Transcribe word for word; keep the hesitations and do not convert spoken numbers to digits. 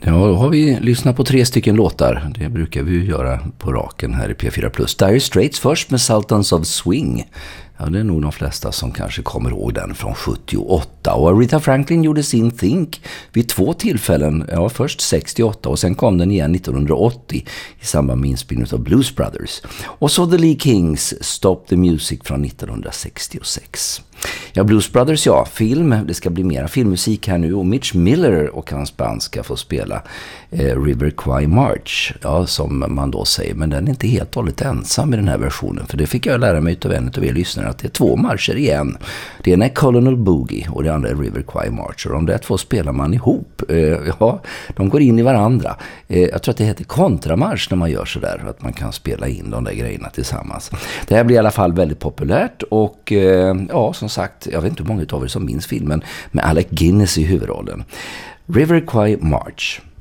Ja, då har vi lyssnat på tre stycken låtar. Det brukar vi ju göra på raken här i P fyra plus. Dire Straits först med Sultans of Swing. Ja, det är nog de flesta som kanske kommer ihåg den från sjuttioåtta. Och Aretha Franklin gjorde sin Think vid två tillfällen. Ja, först sextioåtta och sen kom den igen nittonhundraåttio i samband med inspelningen av Blues Brothers. Och så The Lee Kings Stop the Music från nittonhundrasextiosex. Ja, Blues Brothers, ja, film. Det ska bli mera filmmusik här nu och Mitch Miller och hans band ska få spela eh, River Kwai March, ja, som man då säger. Men den är inte helt och hållet ensam i den här versionen, för det fick jag lära mig av en av er lyssnare att det är två marscher igen. Det ena är Colonel Boogie och det andra är River Kwai March, och de där två spelar man ihop. Eh, ja, de går in i varandra. Eh, jag tror att det heter kontramarsch när man gör så där, att man kan spela in de där grejerna tillsammans. Det här blir i alla fall väldigt populärt och eh, ja, som sagt, jag vet inte hur många av er som minns filmen med Alec Guinness i huvudrollen. River Kwai March.